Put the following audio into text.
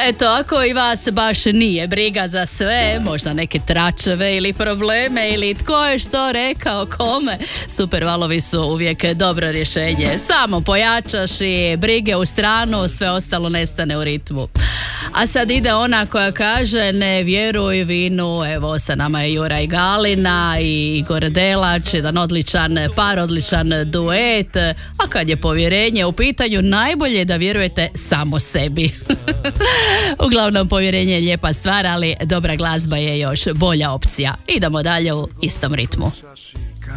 Eto, ako i vas baš nije briga za sve, možda neke tračeve ili probleme ili tko je što rekao kome, super valovi su uvijek dobro rješenje. Samo pojačaš i brige u stranu, sve ostalo nestane u ritmu. A sad ide ona koja kaže ne vjeruj vinu. Evo, sa nama je Juraj Galina i Igor Delač, jedan odličan par, odličan duet. A kad je povjerenje u pitanju, najbolje je da vjerujete samo sebi. Uglavnom, povjerenje je lijepa stvar, ali dobra glazba je još bolja opcija. Idemo dalje u istom ritmu.